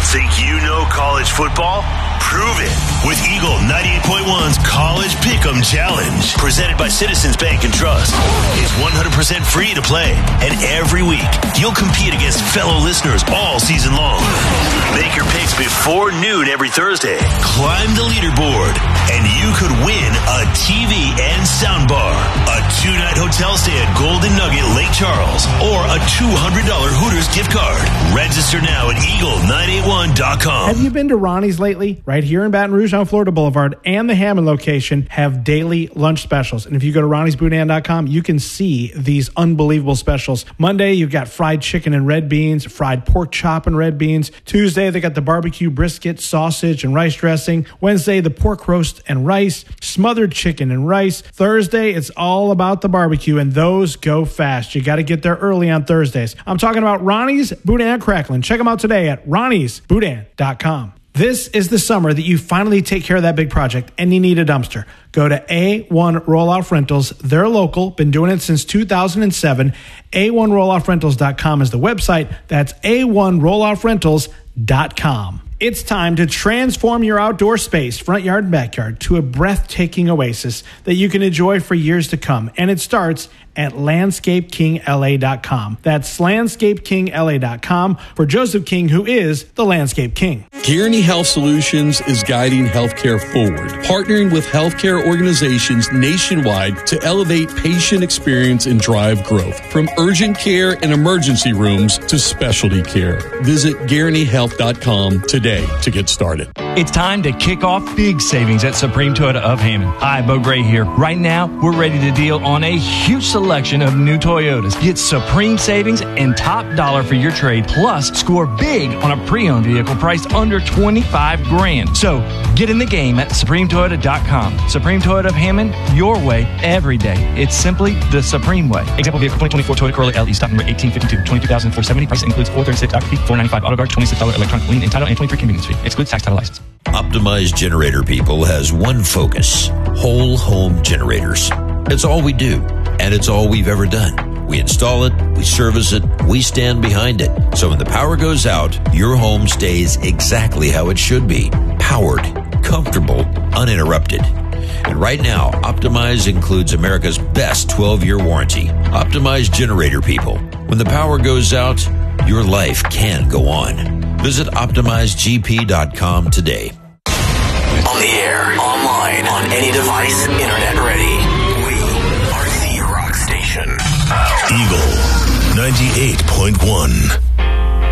Think you know college football? Prove it with Eagle 98.1's College Pick'em Challenge, presented by Citizens Bank and Trust. It's 100% free to play, and every week you'll compete against fellow listeners all season long. Make your picks before noon every Thursday. Climb the leaderboard, and you could win a TV and soundbar, a 2-night hotel stay at Golden Nugget Lake Charles, or a $200 Hooters gift card. Register now at eagle981.com. Have you been to Ronnie's lately? Right here in Baton Rouge on Florida Boulevard and the Hammond location have daily lunch specials. And if you go to ronniesboudin.com, you can see these unbelievable specials. Monday, you've got fried chicken and red beans, fried pork chop and red beans. Tuesday, they got the barbecue brisket, sausage, and rice dressing. Wednesday, the pork roast and rice, smothered chicken and rice. Thursday, it's all about the barbecue, and those go fast. You got to get there early on Thursdays. I'm talking about Ronnie's Boudin Cracklin'. Check them out today at ronniesboudin.com. This is the summer that you finally take care of that big project and you need a dumpster. Go to A1 Roll-Off Rentals. They're local, been doing it since 2007. A1rolloffrentals.com is the website. That's A1rolloffrentals.com. It's time to transform your outdoor space, front yard and backyard, to a breathtaking oasis that you can enjoy for years to come. And it starts at LandscapeKingLA.com. That's LandscapeKingLA.com for Joseph King, who is the Landscape King. Guaranty Health Solutions is guiding healthcare forward, partnering with healthcare organizations nationwide to elevate patient experience and drive growth, from urgent care and emergency rooms to specialty care. Visit GuarantyHealth.com today to get started. It's time to kick off big savings at Supreme Toyota of Hammond. Hi, Bo Gray here. Right now, we're ready to deal on a huge selection of new Toyotas. Get supreme savings and top dollar for your trade, plus score big on a pre-owned vehicle priced under $25,000. So get in the game at SupremeToyota.com. Supreme Toyota of Hammond, your way, every day. It's simply the Supreme way. Example vehicle 2024 Toyota Corolla LE, stock number 1852, $22,470. Price includes $436 doc fee, $495 auto guard, $26 electronic lien and title, and $23 convenience fee. Excludes tax title license. Optimized Generator People has one focus: whole home generators. It's all we do, and it's all we've ever done. We install it, we service it, we stand behind it. So when the power goes out, your home stays exactly how it should be: powered, comfortable, uninterrupted. And right now, Optimize includes America's best 12-year warranty. Optimize Generator People. When the power goes out, your life can go on. Visit OptimizeGP.com today. On the air, online, on any device, internet ready. We are the rock station. Eagle 98.1.